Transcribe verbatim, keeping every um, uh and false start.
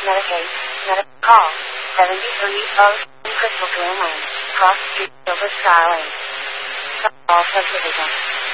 Medicaid, Medicaid. Call seventy-three oh Crystal Clear Lane, Cross Street, Silver Sky Lane. All subdivision.